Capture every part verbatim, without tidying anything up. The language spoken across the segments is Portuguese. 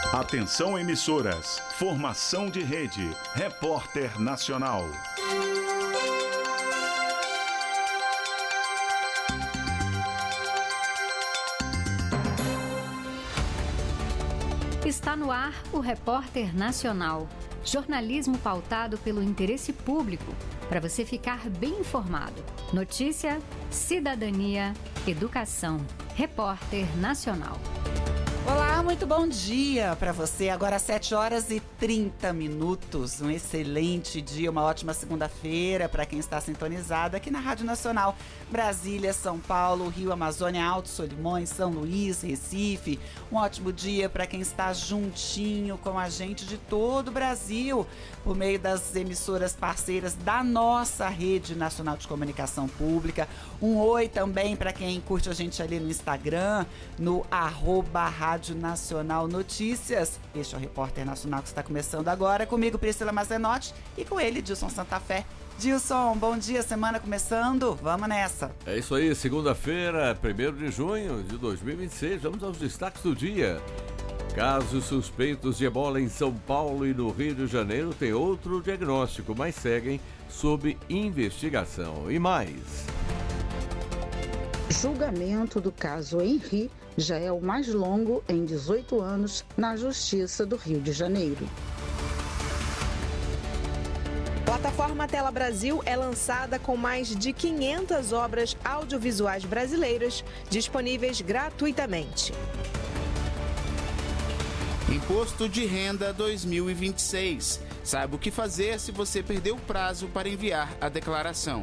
Atenção emissoras, formação de rede, Repórter Nacional. Está no ar o Repórter Nacional, jornalismo pautado pelo interesse público, para você ficar bem informado. Notícia, cidadania, educação. Repórter Nacional. Olá, muito bom dia para você. Agora às sete horas e trinta minutos. Um excelente dia, uma ótima segunda-feira para quem está sintonizado aqui na Rádio Nacional. Brasília, São Paulo, Rio, Amazônia, Alto, Solimões, São Luís, Recife. Um ótimo dia para quem está juntinho com a gente de todo o Brasil, por meio das emissoras parceiras da nossa Rede Nacional de Comunicação Pública. Um oi também para quem curte a gente ali no Instagram, no arroba Rádio Nacional Notícias. Este é o Repórter Nacional que está começando agora, comigo Priscila Mazenotti e com ele Dilson Santa Fé. Dilson, bom dia, semana começando, vamos nessa. É isso aí, segunda-feira, primeiro de junho de dois mil e vinte e seis, vamos aos destaques do dia. Casos suspeitos de ebola em São Paulo e no Rio de Janeiro têm outro diagnóstico, mas seguem sob investigação. E mais. Julgamento do caso Henri já é o mais longo em dezoito anos na Justiça do Rio de Janeiro. Plataforma Tela Brasil é lançada com mais de quinhentas obras audiovisuais brasileiras disponíveis gratuitamente. Imposto de Renda dois mil e vinte e seis. Saiba o que fazer se você perdeu o prazo para enviar a declaração.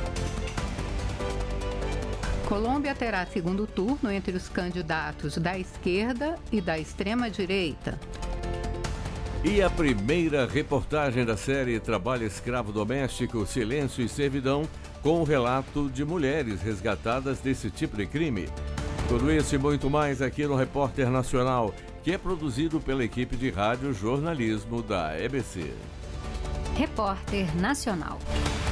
Colômbia terá segundo turno entre os candidatos da esquerda e da extrema-direita. E a primeira reportagem da série Trabalho Escravo Doméstico, Silêncio e Servidão, com o relato de mulheres resgatadas desse tipo de crime. Tudo isso e muito mais aqui no Repórter Nacional, que é produzido pela equipe de rádio jornalismo da E B C. Repórter Nacional.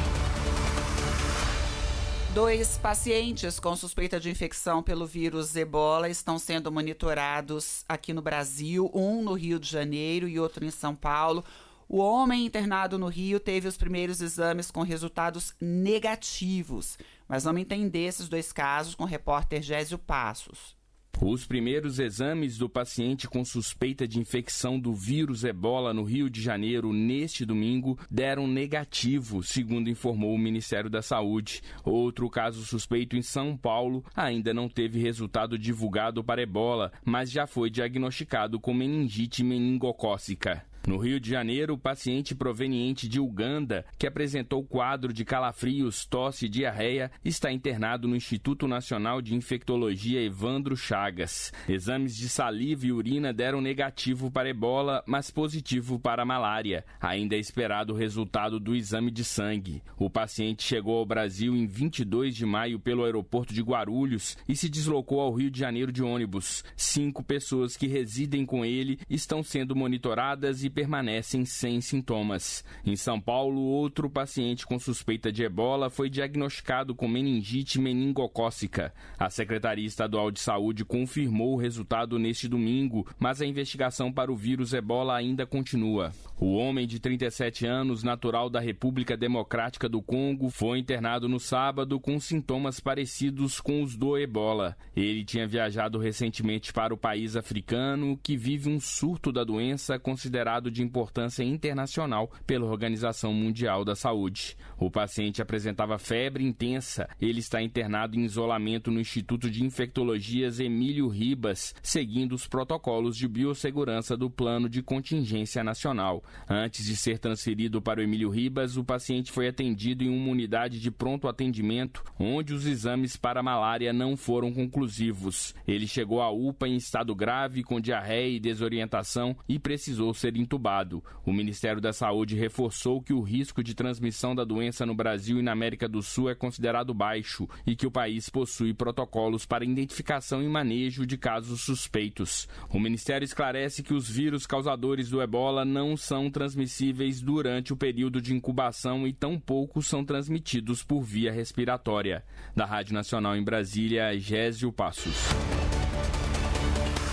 Dois pacientes com suspeita de infecção pelo vírus ebola estão sendo monitorados aqui no Brasil, um no Rio de Janeiro e outro em São Paulo. O homem internado no Rio teve os primeiros exames com resultados negativos. Mas vamos entender esses dois casos com o repórter Gésio Passos. Os primeiros exames do paciente com suspeita de infecção do vírus ebola no Rio de Janeiro neste domingo deram negativo, segundo informou o Ministério da Saúde. Outro caso suspeito em São Paulo ainda não teve resultado divulgado para ebola, mas já foi diagnosticado com meningite meningocócica. No Rio de Janeiro, o paciente proveniente de Uganda, que apresentou quadro de calafrios, tosse e diarreia, está internado no Instituto Nacional de Infectologia Evandro Chagas. Exames de saliva e urina deram negativo para ebola, mas positivo para a malária. Ainda é esperado o resultado do exame de sangue. O paciente chegou ao Brasil em vinte e dois de maio pelo aeroporto de Guarulhos e se deslocou ao Rio de Janeiro de ônibus. Cinco pessoas que residem com ele estão sendo monitoradas e permanecem sem sintomas. Em São Paulo, outro paciente com suspeita de ebola foi diagnosticado com meningite meningocócica. A Secretaria Estadual de Saúde confirmou o resultado neste domingo, mas a investigação para o vírus ebola ainda continua. O homem de trinta e sete anos, natural da República Democrática do Congo, foi internado no sábado com sintomas parecidos com os do ebola. Ele tinha viajado recentemente para o país africano, que vive um surto da doença considerado de importância internacional pela Organização Mundial da Saúde. O paciente apresentava febre intensa. Ele está internado em isolamento no Instituto de Infectologias Emílio Ribas, seguindo os protocolos de biossegurança do Plano de Contingência Nacional. Antes de ser transferido para o Emílio Ribas, o paciente foi atendido em uma unidade de pronto atendimento, onde os exames para malária não foram conclusivos. Ele chegou à U P A em estado grave, com diarreia e desorientação, e precisou ser intubado. O Ministério da Saúde reforçou que o risco de transmissão da doença no Brasil e na América do Sul é considerado baixo e que o país possui protocolos para identificação e manejo de casos suspeitos. O Ministério esclarece que os vírus causadores do ebola não são transmissíveis durante o período de incubação e tampouco são transmitidos por via respiratória. Da Rádio Nacional em Brasília, Gésio Passos.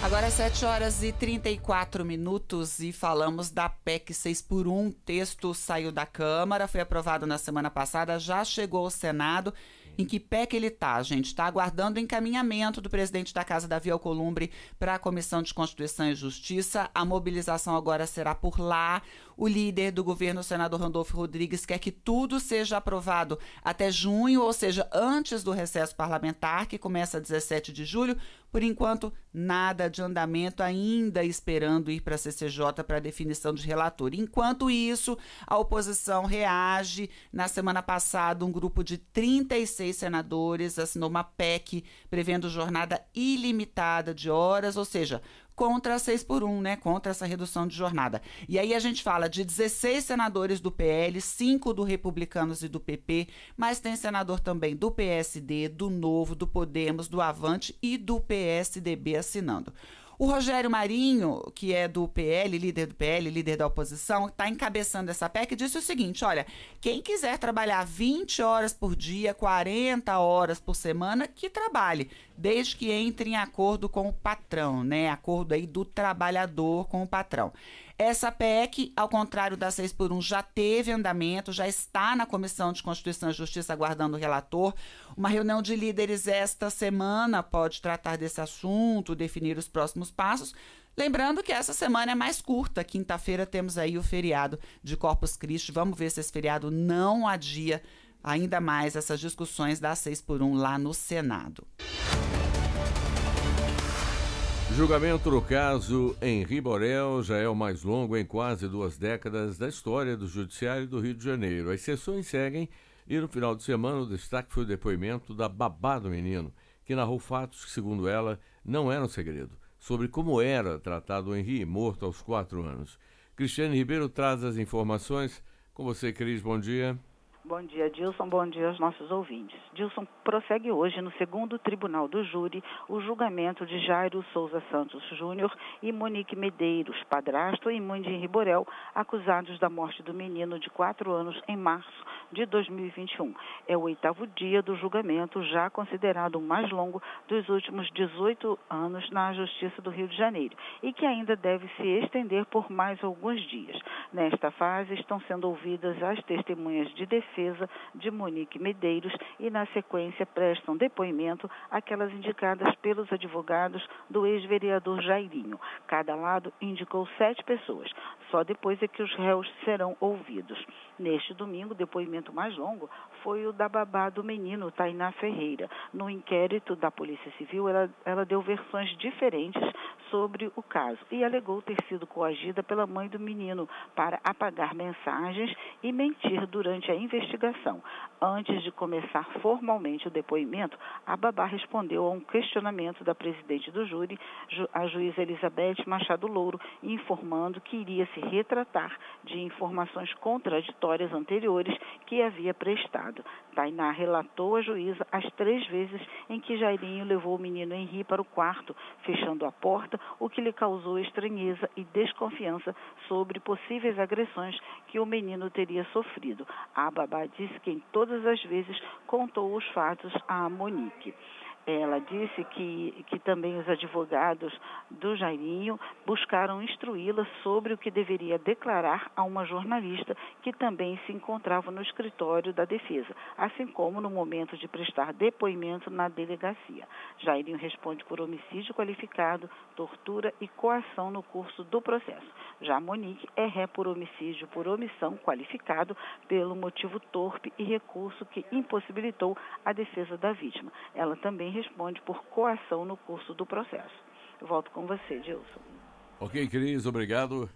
Agora sete horas e trinta e quatro minutos e falamos da P E C seis por um. O texto saiu da Câmara, foi aprovado na semana passada, já chegou ao Senado. Em que pé que ele está, gente? Está aguardando o encaminhamento do presidente da Casa, Davi Alcolumbre, para a Comissão de Constituição e Justiça. A mobilização agora será por lá. O líder do governo, o senador Randolfo Rodrigues, quer que tudo seja aprovado até junho, ou seja, antes do recesso parlamentar, que começa dezessete de julho. Por enquanto, nada de andamento, ainda esperando ir para a C C J para a definição de relator. Enquanto isso, a oposição reage. Na semana passada, um grupo de trinta e seis senadores assinou uma P E C prevendo jornada ilimitada de horas, ou seja, contra a seis por um, né? Contra essa redução de jornada. E aí a gente fala de dezesseis senadores do P L, cinco do Republicanos e do P P, mas tem senador também do P S D, do Novo, do Podemos, do Avante e do P S D B assinando. O Rogério Marinho, que é do P L, líder do P L, líder da oposição, está encabeçando essa P E C e disse o seguinte: olha, quem quiser trabalhar vinte horas por dia, quarenta horas por semana, que trabalhe, desde que entre em acordo com o patrão, né? Acordo aí do trabalhador com o patrão. Essa P E C, ao contrário da seis por um, já teve andamento, já está na Comissão de Constituição e Justiça aguardando o relator. Uma reunião de líderes esta semana pode tratar desse assunto, definir os próximos passos. Lembrando que essa semana é mais curta. Quinta-feira temos aí o feriado de Corpus Christi. Vamos ver se esse feriado não adia ainda mais essas discussões da seis por um lá no Senado. Julgamento no caso Henri Borel já é o mais longo em quase duas décadas da história do Judiciário do Rio de Janeiro. As sessões seguem e no final de semana o destaque foi o depoimento da babá do menino, que narrou fatos que, segundo ela, não eram segredo, sobre como era tratado o Henri, morto aos quatro anos. Cristiane Ribeiro traz as informações. Com você, Cris, bom dia. Bom dia, Dilson. Bom dia aos nossos ouvintes. Dilson, prossegue hoje no segundo Tribunal do Júri o julgamento de Jairo Souza Santos Júnior e Monique Medeiros, padrasto, e mãe de Henri Borel, acusados da morte do menino de quatro anos em março de dois mil e vinte e um. É o oitavo dia do julgamento, já considerado o mais longo dos últimos dezoito anos na Justiça do Rio de Janeiro, e que ainda deve se estender por mais alguns dias. Nesta fase, estão sendo ouvidas as testemunhas de defesa de Monique Medeiros e, na sequência, prestam depoimento aquelas indicadas pelos advogados do ex-vereador Jairinho. Cada lado indicou sete pessoas. Só depois é que os réus serão ouvidos. Neste domingo, o depoimento mais longo foi o da babá do menino, Tainá Ferreira. No inquérito da Polícia Civil, ela, ela deu versões diferentes sobre o caso e alegou ter sido coagida pela mãe do menino para apagar mensagens e mentir durante a investigação. Antes de começar formalmente o depoimento, a babá respondeu a um questionamento da presidente do júri, a juíza Elizabeth Machado Louro, informando que iria se retratar de informações contraditórias anteriores que havia prestado. Tainá relatou à juíza as três vezes em que Jairinho levou o menino Henri para o quarto, fechando a porta, o que lhe causou estranheza e desconfiança sobre possíveis agressões que o menino teria sofrido. A babá disse que em todas as vezes contou os fatos a Monique. Ela disse que, que também os advogados do Jairinho buscaram instruí-la sobre o que deveria declarar a uma jornalista que também se encontrava no escritório da defesa, assim como no momento de prestar depoimento na delegacia. Jairinho responde por homicídio qualificado, tortura e coação no curso do processo. Já Monique é ré por homicídio por omissão qualificado pelo motivo torpe e recurso que impossibilitou a defesa da vítima. Ela também responde por coação no curso do processo. Eu volto com você, Gilson. Ok, Cris, obrigado.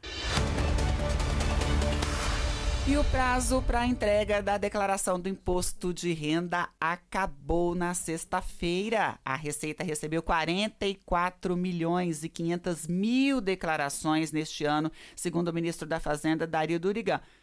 E o prazo para a entrega da declaração do imposto de renda acabou na sexta-feira. A Receita recebeu quarenta e quatro milhões e quinhentas mil declarações neste ano, segundo o ministro da Fazenda, Dario Durigan.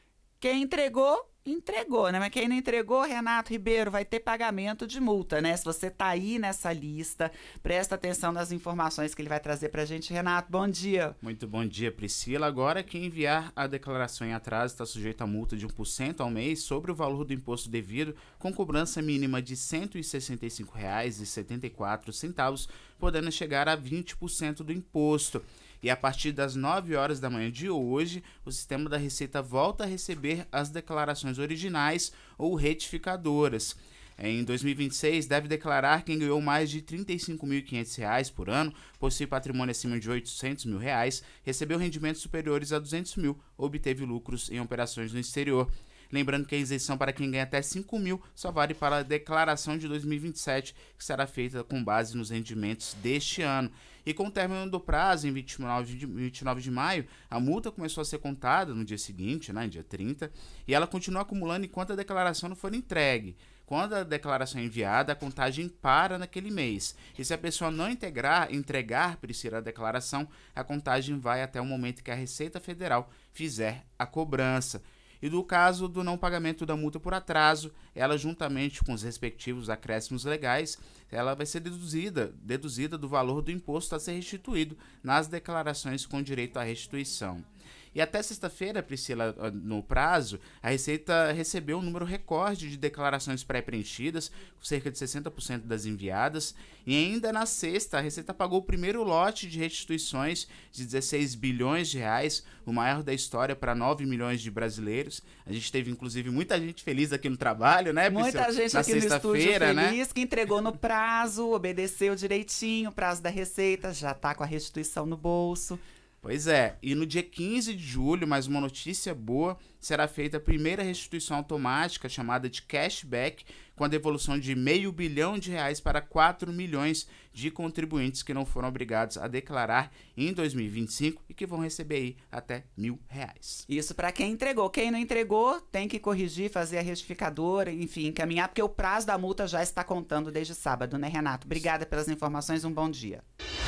quem entregou, entregou, né? Mas quem não entregou, Renato Ribeiro, vai ter pagamento de multa, né? Se você tá aí nessa lista, presta atenção nas informações que ele vai trazer pra gente. Renato, bom dia. Muito bom dia, Priscila. Agora, quem enviar a declaração em atraso está sujeito a multa de um por cento ao mês sobre o valor do imposto devido, com cobrança mínima de cento e sessenta e cinco reais e setenta e quatro centavos, podendo chegar a vinte por cento do imposto. E a partir das nove horas da manhã de hoje, o sistema da Receita volta a receber as declarações originais ou retificadoras. Em dois mil e vinte e seis, deve declarar quem ganhou mais de trinta e cinco mil e quinhentos reais por ano, possui patrimônio acima de oitocentos mil reais, recebeu rendimentos superiores a duzentos mil, obteve lucros em operações no exterior. Lembrando que a isenção para quem ganha até cinco mil só vale para a declaração de dois mil e vinte e sete, que será feita com base nos rendimentos deste ano. E com o término do prazo, em vinte e nove de maio, a multa começou a ser contada no dia seguinte, né, dia trinta, e ela continua acumulando enquanto a declaração não for entregue. Quando a declaração é enviada, a contagem para naquele mês. E se a pessoa não integrar, entregar, Priscila, a declaração, a contagem vai até o momento que a Receita Federal fizer a cobrança. E no caso do não pagamento da multa por atraso, ela juntamente com os respectivos acréscimos legais, ela vai ser deduzida, deduzida do valor do imposto a ser restituído nas declarações com direito à restituição. E até sexta-feira, Priscila, no prazo, a Receita recebeu um número recorde de declarações pré-preenchidas, cerca de sessenta por cento das enviadas, e ainda na sexta, a Receita pagou o primeiro lote de restituições de dezesseis bilhões de reais, o maior da história para nove milhões de brasileiros. A gente teve, inclusive, muita gente feliz aqui no trabalho, né, Priscila? Muita gente na aqui no estúdio feliz, né? que entregou no prazo, obedeceu direitinho o prazo da Receita, já está com a restituição no bolso. Pois é, e no dia quinze de julho, mais uma notícia boa, será feita a primeira restituição automática, chamada de cashback, com a devolução de meio bilhão de reais para quatro milhões de contribuintes que não foram obrigados a declarar em dois mil e vinte e cinco e que vão receber aí até mil reais. Isso para quem entregou. Quem não entregou tem que corrigir, fazer a retificadora, enfim, encaminhar, porque o prazo da multa já está contando desde sábado, né, Renato? Obrigada pelas informações, um bom dia.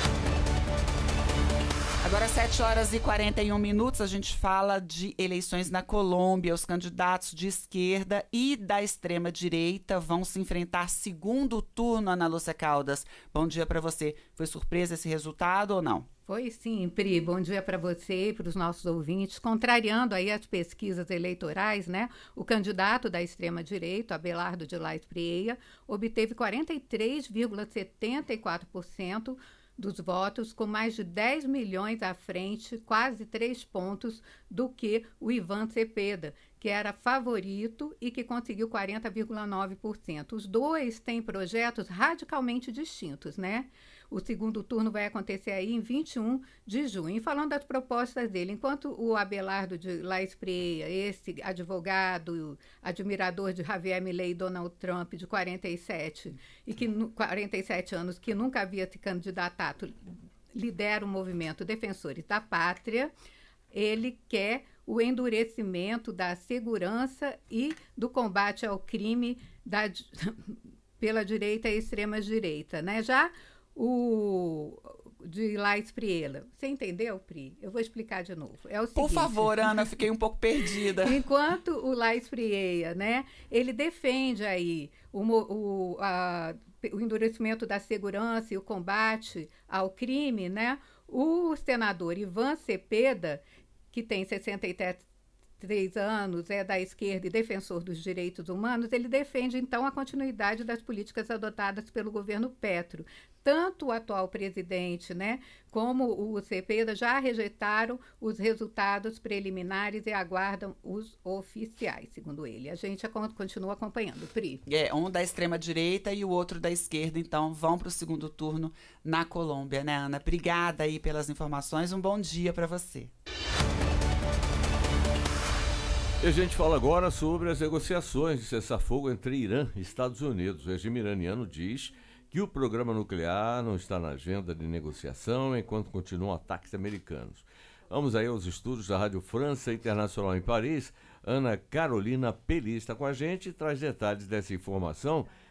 Agora, sete horas e quarenta e um minutos, a gente fala de eleições na Colômbia. Os candidatos de esquerda e da extrema-direita vão se enfrentar segundo turno, Ana Lúcia Caldas. Bom dia para você. Foi surpresa esse resultado ou não? Foi sim, Pri. Bom dia para você e para os nossos ouvintes. Contrariando aí as pesquisas eleitorais, né? O candidato da extrema-direita, Abelardo de Lais Prieia, obteve quarenta e três vírgula setenta e quatro por cento dos votos, com mais de dez milhões à frente, quase três pontos, do que o Ivan Cepeda, que era favorito e que conseguiu quarenta vírgula nove por cento. Os dois têm projetos radicalmente distintos, né? O segundo turno vai acontecer aí em vinte e um de junho. E falando das propostas dele, enquanto o Abelardo de Lais Prieia, esse advogado, admirador de Javier Milei e Donald Trump, de quarenta e sete, e que, quarenta e sete anos, que nunca havia se candidatado, lidera o movimento Defensores da Pátria, ele quer o endurecimento da segurança e do combate ao crime da, pela direita e extrema-direita, né? Já o de Lais Prieia. Você entendeu, Pri? Eu vou explicar de novo. É o seguinte, por favor, Ana, fiquei um pouco perdida. Enquanto o Lais Prieia, né, ele defende aí o, o, a, o endurecimento da segurança e o combate ao crime, né, o senador Ivan Cepeda, que tem sessenta e três anos, é da esquerda e defensor dos direitos humanos, ele defende, então, a continuidade das políticas adotadas pelo governo Petro. Tanto o atual presidente, né, como o Cepeda já rejeitaram os resultados preliminares e aguardam os oficiais, segundo ele. A gente continua acompanhando, Pri. É, um da extrema-direita e o outro da esquerda, então, vão para o segundo turno na Colômbia, né, Ana? Obrigada aí pelas informações, um bom dia para você. E a gente fala agora sobre as negociações de cessar-fogo entre Irã e Estados Unidos. O regime iraniano diz que o programa nuclear não está na agenda de negociação enquanto continuam ataques americanos. Vamos aí aos estúdios da Rádio França Internacional em Paris. Ana Carolina Peli está com a gente e traz detalhes dessa informação.